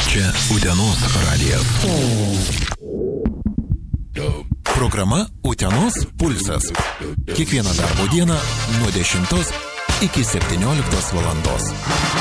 Čia Utenos radijas. Programa Utenos pulsas. Kiekvieną darbo dieną nuo 10 iki 17 valandos.